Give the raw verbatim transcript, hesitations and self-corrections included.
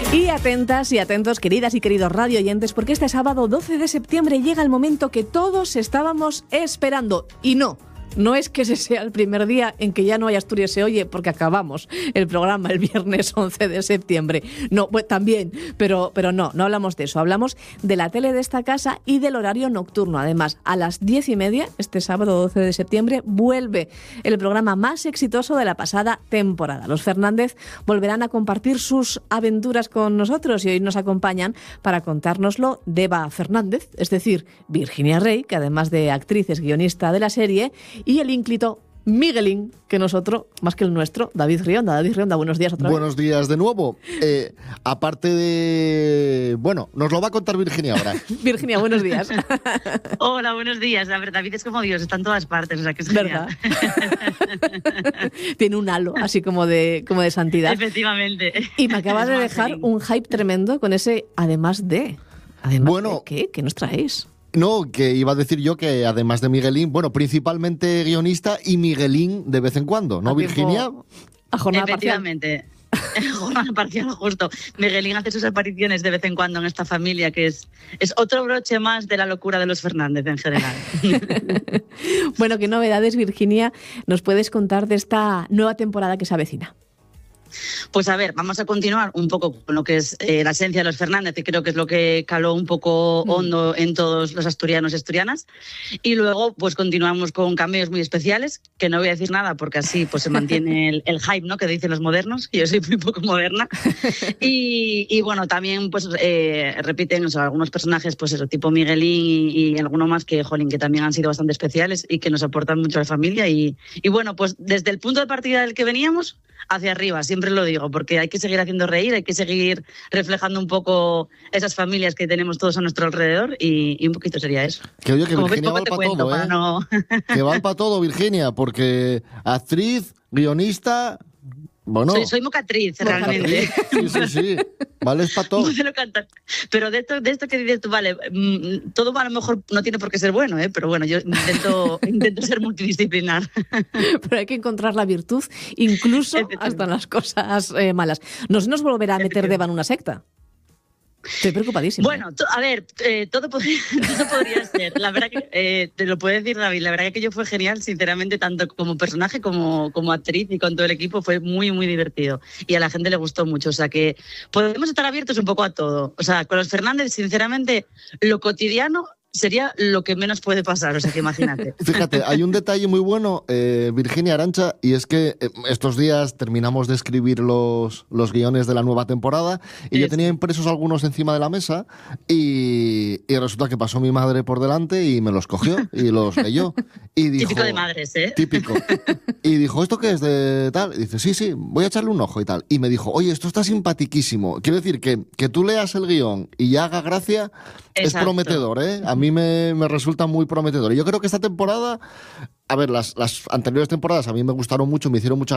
Y atentas y atentos, queridas y queridos radio oyentes, porque este sábado doce de septiembre llega el momento que todos estábamos esperando. Y no, no es que ese sea el primer día en que ya no hay Asturias se oye, porque acabamos el programa el viernes once de septiembre. No, pues también, pero, pero no, no hablamos de eso. Hablamos de la tele de esta casa y del horario nocturno. Además, a las diez y media, este sábado doce de septiembre, vuelve el programa más exitoso de la pasada temporada. Los Fernández volverán a compartir sus aventuras con nosotros y hoy nos acompañan para contárnoslo Deva Fernández, es decir, Virginia Rey, que además de actriz es guionista de la serie, y el ínclito Miguelín, que nosotros, más que el nuestro, David Rionda. David Rionda, buenos días otra vez. Buenos días de nuevo. Eh, aparte de... Bueno, nos lo va a contar Virginia ahora. Virginia, buenos días. Hola, buenos días. A ver, David es como Dios, está en todas partes, o sea que es ¿verdad? Tiene un halo así como de, como de santidad. Efectivamente. Y me acabas de dejar un hype tremendo con ese además de... Además bueno, de ¿qué? ¿Qué nos traéis? No, que iba a decir yo que además de Miguelín, bueno, principalmente guionista y Miguelín de vez en cuando, ¿no, Virginia? A jornada Efectivamente. Parcial. Jornada parcial, justo. Miguelín hace sus apariciones de vez en cuando en esta familia, que es, es otro broche más de la locura de los Fernández en general. Bueno, ¿qué novedades, Virginia, nos puedes contar de esta nueva temporada que se avecina? Pues a ver, vamos a continuar un poco con lo que es eh, la esencia de los Fernández, que creo que es lo que caló un poco hondo en todos los asturianos y asturianas. Y luego pues continuamos con cambios muy especiales, que no voy a decir nada porque así pues se mantiene el, el hype, ¿no?, que dicen los modernos, que yo soy muy poco moderna. Y, y bueno, también pues eh, repiten, o sea, algunos personajes, pues eso, tipo Miguelín y, y alguno más que, jolín, que también han sido bastante especiales y que nos aportan mucho a la familia. Y, y bueno, pues desde el punto de partida del que veníamos, hacia arriba, siempre lo digo, porque hay que seguir haciendo reír, hay que seguir reflejando un poco esas familias que tenemos todos a nuestro alrededor y, y un poquito sería eso. Que oye, que Como Virginia va ves, para cuento, todo, ¿eh? No... Que va para todo, Virginia, porque actriz, guionista... Bueno, soy, soy mocatriz, realmente. Sí, sí, sí. Vale, es para todo. Pero de esto, de esto que dices tú, vale, mmm, todo a lo mejor no tiene por qué ser bueno, ¿eh? Pero bueno, yo intento, intento ser multidisciplinar. Pero hay que encontrar la virtud, incluso hasta en las cosas eh, malas. ¿No se nos volverá a meter Deva en una secta? Estoy preocupadísima. Bueno, to, a ver, eh, todo, podría, todo podría ser. La verdad que, eh, te lo puede decir David, la verdad que yo fue genial, sinceramente, tanto como personaje como, como actriz y con todo el equipo, fue muy, muy divertido. Y a la gente le gustó mucho, o sea que podemos estar abiertos un poco a todo. O sea, con los Fernández, sinceramente, lo cotidiano sería lo que menos puede pasar, o sea que imagínate. Fíjate, hay un detalle muy bueno, eh, Virginia Arantxa, y es que eh, estos días terminamos de escribir los, los guiones de la nueva temporada y sí, yo tenía impresos algunos encima de la mesa y, y resulta que pasó mi madre por delante y me los cogió y los leyó. Y dijo, típico de madres, ¿eh? Típico. Y dijo, ¿esto qué es de tal? Y dice, sí, sí, voy a echarle un ojo y tal. Y me dijo, oye, esto está simpatiquísimo. Quiero decir que, que tú leas el guión y ya haga gracia. Exacto. Es prometedor, ¿eh? A mí me, me resulta muy prometedor. Y yo creo que esta temporada, a ver, las, las anteriores temporadas a mí me gustaron mucho, me hicieron mucha